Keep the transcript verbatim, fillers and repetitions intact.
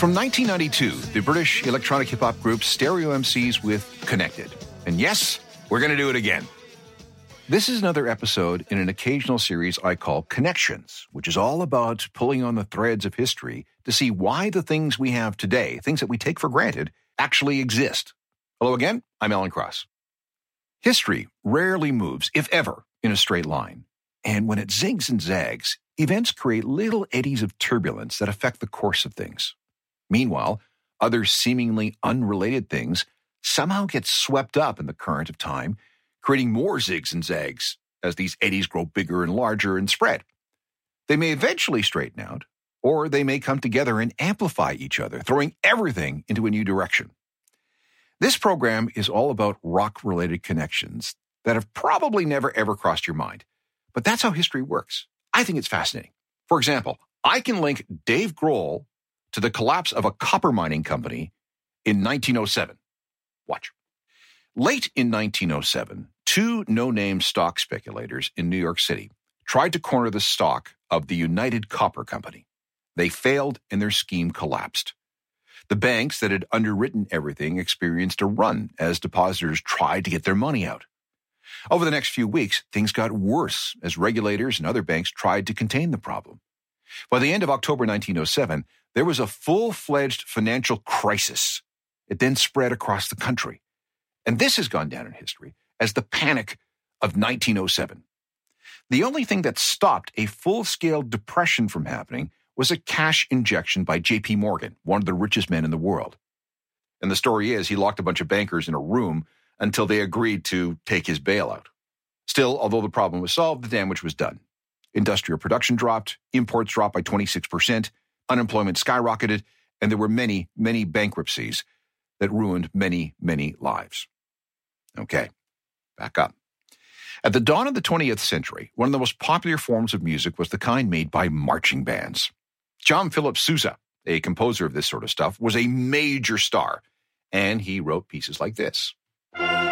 From nineteen ninety-two, the British electronic hip-hop group Stereo M Cs with Connected. And yes, we're going to do it again. This is another episode in an occasional series I call Connections, which is all about pulling on the threads of history to see why the things we have today, things that we take for granted, actually exist. Hello again, I'm Alan Cross. History rarely moves, if ever, in a straight line. And when it zigs and zags, events create little eddies of turbulence that affect the course of things. Meanwhile, other seemingly unrelated things somehow get swept up in the current of time, creating more zigs and zags as these eddies grow bigger and larger and spread. They may eventually straighten out, or they may come together and amplify each other, throwing everything into a new direction. This program is all about rock-related connections that have probably never ever crossed your mind. But that's how history works. I think it's fascinating. For example, I can link Dave Grohl to the collapse of a copper mining company in nineteen oh seven. Watch. Late in nineteen oh seven, two no-name stock speculators in New York City tried to corner the stock of the United Copper Company. They failed and their scheme collapsed. The banks that had underwritten everything experienced a run as depositors tried to get their money out. Over the next few weeks, things got worse as regulators and other banks tried to contain the problem. By the end of October nineteen oh seven, there was a full-fledged financial crisis. It then spread across the country. And this has gone down in history as the Panic of nineteen oh seven. The only thing that stopped a full-scale depression from happening was a cash injection by J P Morgan, one of the richest men in the world. And the story is he locked a bunch of bankers in a room until they agreed to take his bailout. Still, although the problem was solved, the damage was done. Industrial production dropped, imports dropped by twenty-six percent, unemployment skyrocketed, and there were many, many bankruptcies that ruined many, many lives. Okay, back up. At the dawn of the twentieth century, one of the most popular forms of music was the kind made by marching bands. John Philip Sousa, a composer of this sort of stuff, was a major star, and he wrote pieces like this.